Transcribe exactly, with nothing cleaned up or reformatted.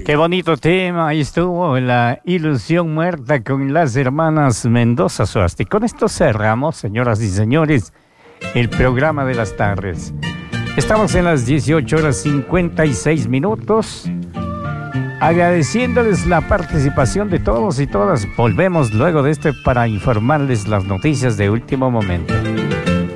Qué bonito tema, ahí estuvo La Ilusión Muerta con las hermanas Mendoza Suasti. Con esto cerramos, señoras y señores, el programa de las tardes. Estamos en las dieciocho horas cincuenta y seis minutos, agradeciéndoles la participación de todos y todas. Volvemos luego de este para informarles las noticias de último momento.